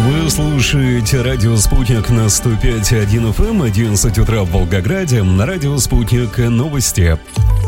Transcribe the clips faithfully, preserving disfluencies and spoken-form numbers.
Вы слушаете радио «Спутник» на сто пять и один эф эм, одиннадцать утра в Волгограде. На радио «Спутник» новости.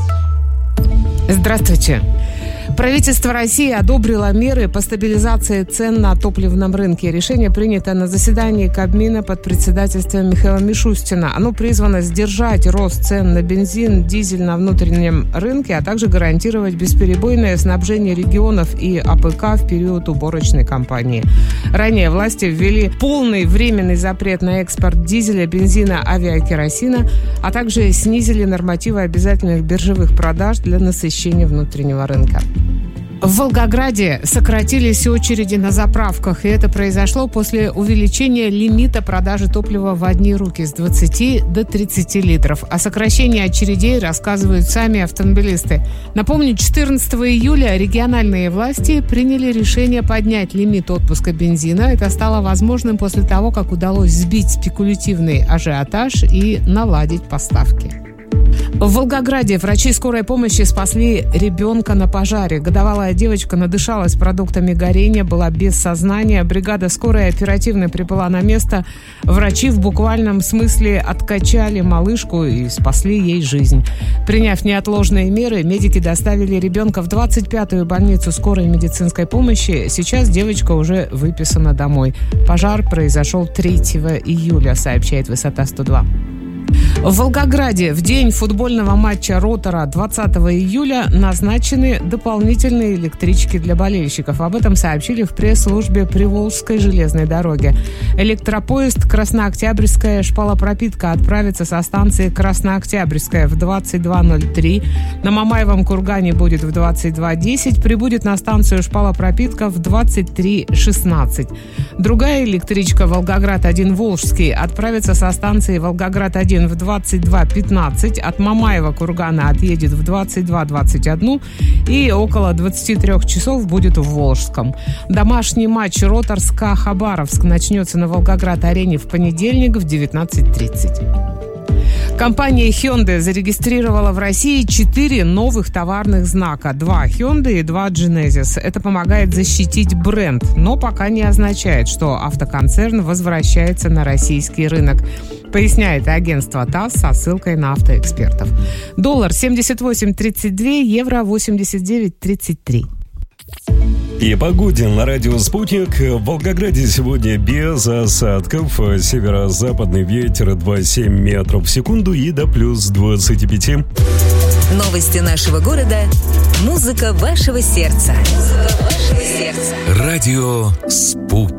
Здравствуйте. Правительство России одобрило меры по стабилизации цен на топливном рынке. Решение принято на заседании Кабмина под председательством Михаила Мишустина. Оно призвано сдержать рост цен на бензин, дизель на внутреннем рынке, а также гарантировать бесперебойное снабжение регионов и а пэ ка в период уборочной кампании. Ранее власти ввели полный временный запрет на экспорт дизеля, бензина, авиакеросина, а также снизили нормативы обязательных биржевых продаж для насыщения внутреннего рынка. В Волгограде сократились очереди на заправках, и это произошло после увеличения лимита продажи топлива в одни руки с двадцати до тридцати литров. О сокращении очередей рассказывают сами автомобилисты. Напомню, четырнадцатого июля региональные власти приняли решение поднять лимит отпуска бензина. Это стало возможным после того, как удалось сбить спекулятивный ажиотаж и наладить поставки. В Волгограде врачи скорой помощи спасли ребенка на пожаре. Годовалая девочка надышалась продуктами горения, была без сознания. Бригада скорой оперативно прибыла на место. Врачи в буквальном смысле откачали малышку и спасли ей жизнь. Приняв неотложные меры, медики доставили ребенка в двадцать пятую больницу скорой медицинской помощи. Сейчас девочка уже выписана домой. Пожар произошел третьего июля, сообщает «Высота сто два». В Волгограде в день футбольного матча «Ротора» двадцатого июля назначены дополнительные электрички для болельщиков. Об этом сообщили в пресс-службе Приволжской железной дороги. Электропоезд «Краснооктябрьская шпалопропитка» отправится со станции «Краснооктябрьская» в двадцать два ноль три. На Мамаевом кургане будет в двадцать два десять. Прибудет на станцию «Шпалопропитка» в двадцать три шестнадцать. Другая электричка «Волгоград-один Волжский» отправится со станции «Волгоград-один» в двадцать два пятнадцать, от Мамаева кургана отъедет в двадцать два двадцать один и около двадцати трёх часов будет в Волжском. Домашний матч «Роторска-Хабаровск» начнется на Волгоград-арене в понедельник в девятнадцать тридцать. Компания Hyundai зарегистрировала в России четыре новых товарных знака. Два Hyundai и два Genesis. Это помогает защитить бренд, но пока не означает, что автоконцерн возвращается на российский рынок. Поясняет агентство ТАСС со ссылкой на автоэкспертов. Доллар семьдесят восемь тридцать два, евро восемьдесят девять тридцать три. И погоде на радио «Спутник». В Волгограде сегодня без осадков. Северо-западный ветер два целых семь десятых метров в секунду и до плюс двадцати пяти. Новости нашего города. Музыка вашего сердца. Музыка вашего сердца. Радио «Спутник».